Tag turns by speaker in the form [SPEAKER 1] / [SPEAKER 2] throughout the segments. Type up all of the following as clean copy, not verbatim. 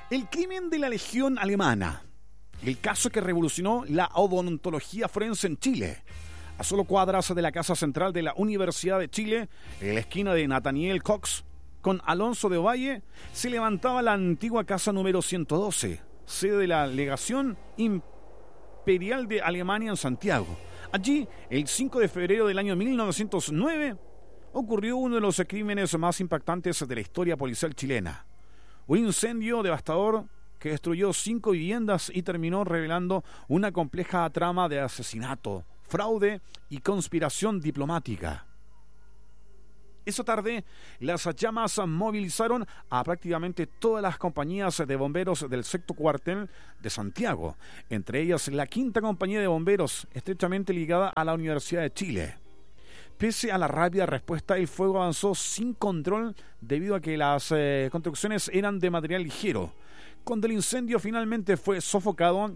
[SPEAKER 1] El crimen de la Legión Alemana. El caso que revolucionó la odontología forense en Chile. A solo cuadras de la Casa Central de la Universidad de Chile, en la esquina de Nathaniel Cox con Alonso de Ovalle, se levantaba la antigua casa número 112, sede de la Legación Imperial de Alemania en Santiago. Allí, el 5 de febrero del año 1909, ocurrió uno de los crímenes más impactantes de la historia policial chilena. Un incendio devastador que destruyó 5 viviendas y terminó revelando una compleja trama de asesinato, fraude y conspiración diplomática. Esa tarde, las llamas movilizaron a prácticamente todas las compañías de bomberos del sexto cuartel de Santiago, entre ellas la quinta compañía de bomberos, estrechamente ligada a la Universidad de Chile. Pese a la rápida respuesta, el fuego avanzó sin control debido a que las construcciones eran de material ligero. Cuando el incendio finalmente fue sofocado,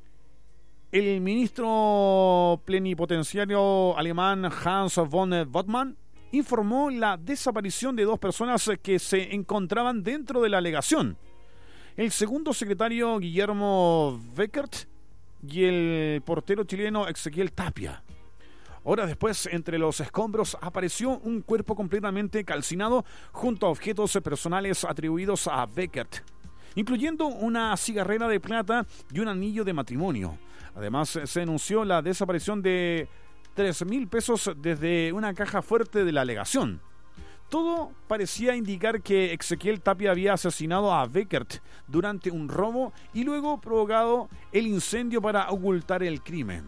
[SPEAKER 1] el ministro plenipotenciario alemán Hans von Bottmann informó la desaparición de 2 personas que se encontraban dentro de la legación. El segundo secretario Guillermo Beckert y el portero chileno Ezequiel Tapia. Horas después, entre los escombros apareció un cuerpo completamente calcinado junto a objetos personales atribuidos a Beckert, incluyendo una cigarrera de plata y un anillo de matrimonio. Además, se denunció la desaparición de 3.000 pesos desde una caja fuerte de la legación. Todo parecía indicar que Ezequiel Tapia había asesinado a Beckert durante un robo y luego provocado el incendio para ocultar el crimen.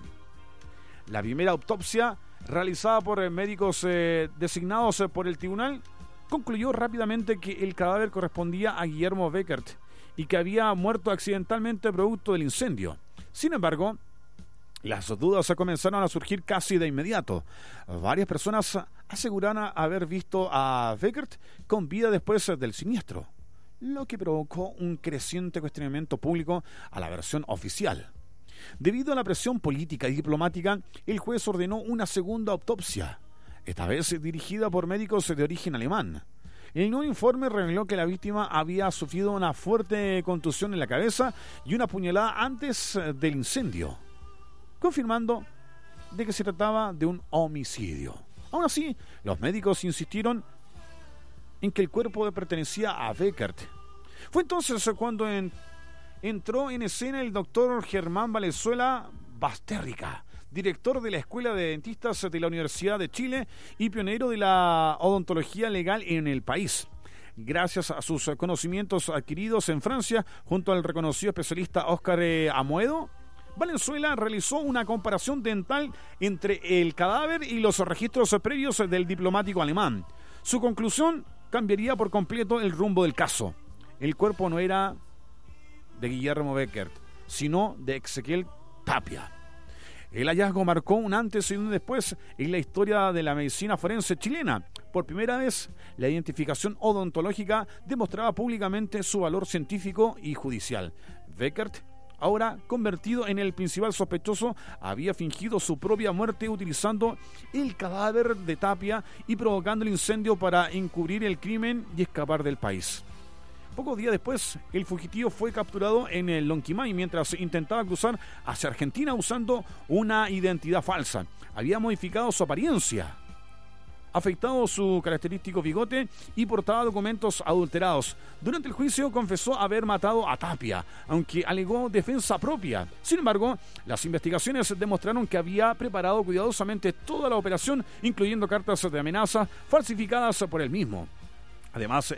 [SPEAKER 1] La primera autopsia, realizada por médicos designados por el tribunal, concluyó rápidamente que el cadáver correspondía a Guillermo Beckert y que había muerto accidentalmente producto del incendio. Sin embargo, las dudas comenzaron a surgir casi de inmediato. Varias personas aseguraron haber visto a Beckert con vida después del siniestro, lo que provocó un creciente cuestionamiento público a la versión oficial. Debido a la presión política y diplomática, el juez ordenó una segunda autopsia, esta vez dirigida por médicos de origen alemán. El nuevo informe reveló que la víctima había sufrido una fuerte contusión en la cabeza y una puñalada antes del incendio, confirmando de que se trataba de un homicidio. Aún así, los médicos insistieron en que el cuerpo pertenecía a Beckert. Fue entonces cuando entró en escena el doctor Germán Valenzuela Basterrica, director de la Escuela de Dentistas de la Universidad de Chile y pionero de la odontología legal en el país. Gracias a sus conocimientos adquiridos en Francia, junto al reconocido especialista Óscar Amoedo, Valenzuela realizó una comparación dental entre el cadáver y los registros previos del diplomático alemán. Su conclusión cambiaría por completo el rumbo del caso. El cuerpo no era de Guillermo Beckert, sino de Ezequiel Tapia. El hallazgo marcó un antes y un después en la historia de la medicina forense chilena. Por primera vez, la identificación odontológica demostraba públicamente su valor científico y judicial. Beckert, ahora convertido en el principal sospechoso, había fingido su propia muerte utilizando el cadáver de Tapia y provocando el incendio para encubrir el crimen y escapar del país. Pocos días después, el fugitivo fue capturado en el Lonquimay mientras intentaba cruzar hacia Argentina usando una identidad falsa. Había modificado su apariencia, afeitado su característico bigote y portaba documentos adulterados. Durante el juicio confesó haber matado a Tapia, aunque alegó defensa propia. Sin embargo, las investigaciones demostraron que había preparado cuidadosamente toda la operación, incluyendo cartas de amenaza falsificadas por él mismo. Además,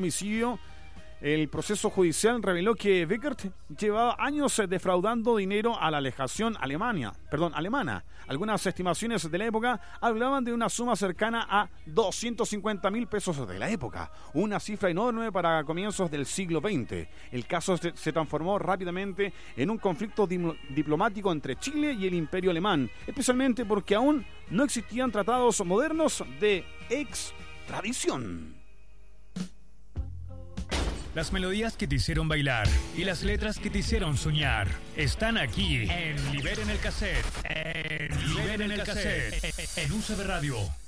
[SPEAKER 1] el proceso judicial reveló que Beckert llevaba años defraudando dinero a la legación alemana. Algunas estimaciones de la época hablaban de una suma cercana a 250.000 pesos de la época, una cifra enorme para comienzos del siglo XX. El caso se transformó rápidamente en un conflicto diplomático entre Chile y el Imperio Alemán, especialmente porque aún no existían tratados modernos de extradición.
[SPEAKER 2] Las melodías que te hicieron bailar y las letras que te hicieron soñar están aquí en Liberen el Cassette. En UCB Radio.